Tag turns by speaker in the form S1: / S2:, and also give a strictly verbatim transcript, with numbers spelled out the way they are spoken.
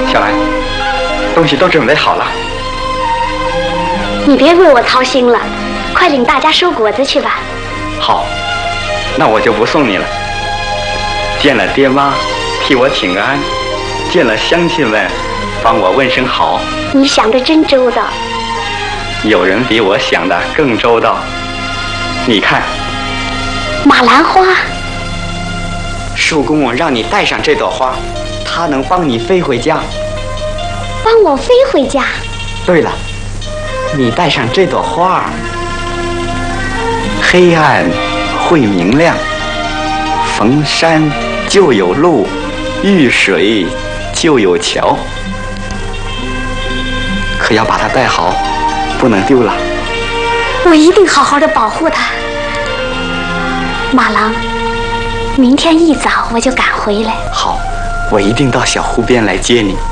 S1: 小兰，东西都准备好了。
S2: 你别为我操心了，快领大家收果子去吧。
S1: 好，那我就不送你了。见了爹妈，替我请个安；见了乡亲们，帮我问声好。
S2: 你想得真周到。
S1: 有人比我想的更周到。你看，
S2: 马兰花。
S1: 树公公让你带上这朵花，它能帮你飞回家。
S2: 帮我飞回家？
S1: 对了，你带上这朵花，黑暗会明亮，逢山就有路，遇水就有桥。可要把它带好，不能丢了。
S2: 我一定好好的保护它。马郎，明天一早我就赶回来。
S1: 好，我一定到小湖边来接你。